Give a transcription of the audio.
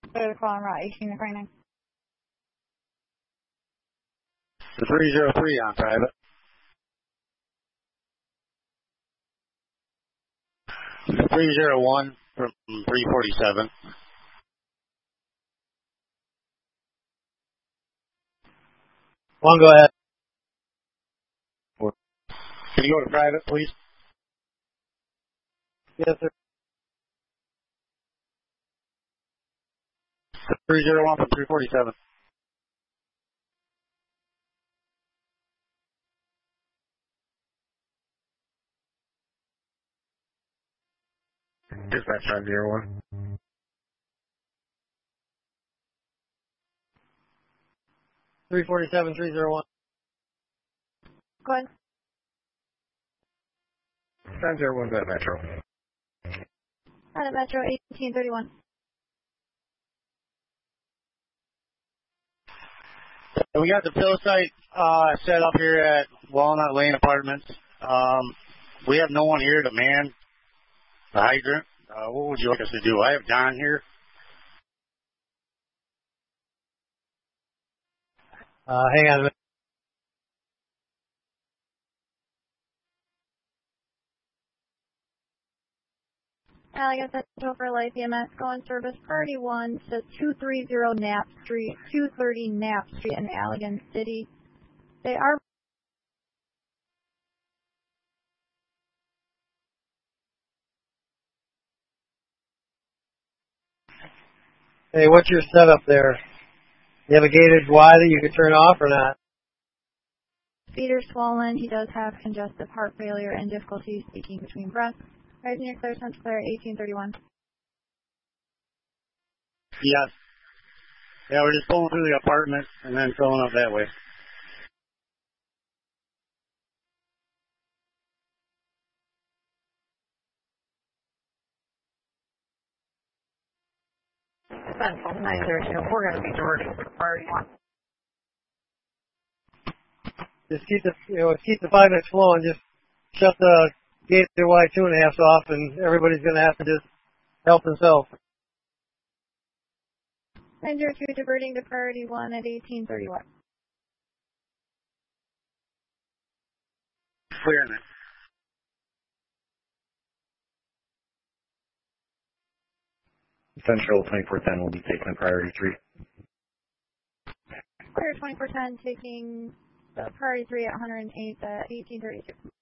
Toyota call on route 18 to 29. The 303 on private. 301 from 347. One, go ahead. Can you go to private, please? Yes, sir. 301 from 347. Dispatch 501. Three 301. Go ahead. 501 at Metro. At Metro 1831. We got the pill site set up here at Walnut Lane Apartments. We have no one here to man the hydrant. What would you like us to do? I have Don here. Hang on a minute. Allegan Central for Life EMS going service priority 1 to 230 Knapp Street, 230 Knapp Street in Allegan City. They are Hey, what's your setup there? You have a gated Y that you could turn off or not? feeder swollen. He does have congestive heart failure and difficulty speaking between breaths. Rising your clear, Central Clear 1831. Yes. Yeah, we're just pulling through the apartment and then filling up that way. Central 932. We're going to be diverting to priority 1. Just keep the 5-inch flow and just shut the gated Y 2.5 off, and everybody's going to have to just help themselves. 902 diverting to priority 1 at 1831. Clearing it. Central 2410 will be taking priority 3. Clear 2410 taking priority 3 at 108 at 1832.